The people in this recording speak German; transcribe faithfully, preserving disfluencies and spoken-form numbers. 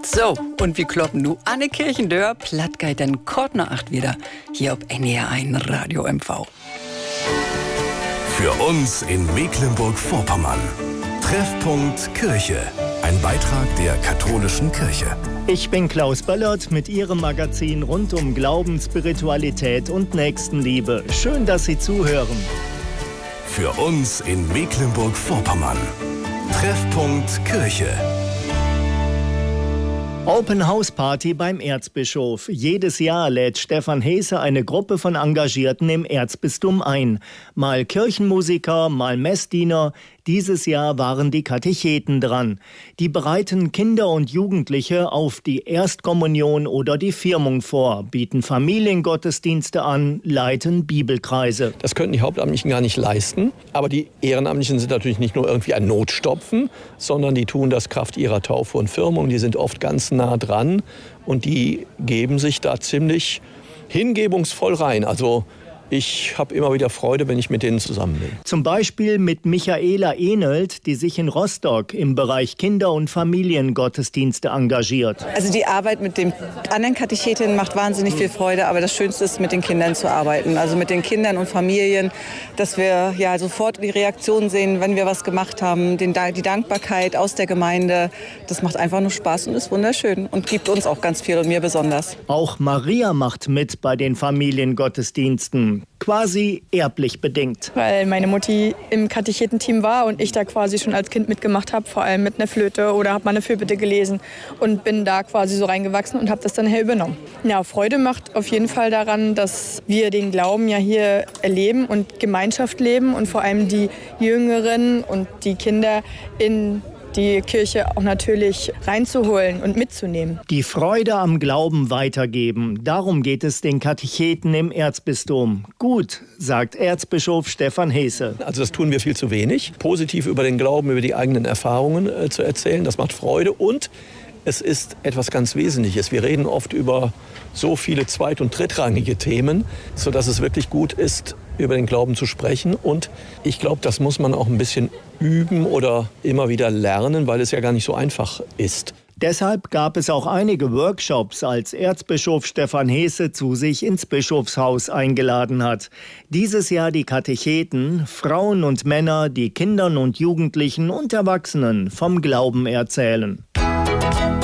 So, und wir kloppen nu an die Kirchendör, platt geht dann Kort nach acht wieder, hier auf N D R eins Radio M V. Für uns in Mecklenburg-Vorpommern. Treffpunkt Kirche. Ein Beitrag der katholischen Kirche. Ich bin Klaus Böllert mit Ihrem Magazin rund um Glauben, Spiritualität und Nächstenliebe. Schön, dass Sie zuhören. Für uns in Mecklenburg-Vorpommern. Treffpunkt Kirche. Open House Party beim Erzbischof. Jedes Jahr lädt Stefan Hesse eine Gruppe von Engagierten im Erzbistum ein. Mal Kirchenmusiker, mal Messdiener. Dieses Jahr waren die Katecheten dran. Die bereiten Kinder und Jugendliche auf die Erstkommunion oder die Firmung vor, bieten Familiengottesdienste an, leiten Bibelkreise. Das könnten die Hauptamtlichen gar nicht leisten. Aber die Ehrenamtlichen sind natürlich nicht nur irgendwie ein Notstopfen, sondern die tun das Kraft ihrer Taufe und Firmung. Die sind oft ganz nah dran und die geben sich da ziemlich hingebungsvoll rein. Also ich habe immer wieder Freude, wenn ich mit denen zusammen bin. Zum Beispiel mit Michaela Ehnelt, die sich in Rostock im Bereich Kinder- und Familiengottesdienste engagiert. Also die Arbeit mit den anderen Katechetinnen macht wahnsinnig viel Freude, aber das Schönste ist, mit den Kindern zu arbeiten. Also mit den Kindern und Familien, dass wir ja sofort die Reaktion sehen, wenn wir was gemacht haben, den, die Dankbarkeit aus der Gemeinde. Das macht einfach nur Spaß und ist wunderschön und gibt uns auch ganz viel und mir besonders. Auch Maria macht mit bei den Familiengottesdiensten. Quasi erblich bedingt. Weil meine Mutti im Katechetenteam war und ich da quasi schon als Kind mitgemacht habe, vor allem mit einer Flöte oder habe mal eine Fürbitte gelesen und bin da quasi so reingewachsen und habe das dann her übernommen. Ja, Freude macht auf jeden Fall daran, dass wir den Glauben ja hier erleben und Gemeinschaft leben und vor allem die Jüngeren und die Kinder in die Kirche auch natürlich reinzuholen und mitzunehmen. Die Freude am Glauben weitergeben, darum geht es den Katecheten im Erzbistum. Gut, sagt Erzbischof Stefan Hesse. Also das tun wir viel zu wenig. Positiv über den Glauben, über die eigenen Erfahrungen äh, zu erzählen, das macht Freude und es ist etwas ganz Wesentliches. Wir reden oft über so viele zweit- und drittrangige Themen, sodass es wirklich gut ist, über den Glauben zu sprechen. Und ich glaube, das muss man auch ein bisschen üben oder immer wieder lernen, weil es ja gar nicht so einfach ist. Deshalb gab es auch einige Workshops, als Erzbischof Stefan Hesse zu sich ins Bischofshaus eingeladen hat. Dieses Jahr die Katecheten, Frauen und Männer, die Kindern und Jugendlichen und Erwachsenen vom Glauben erzählen.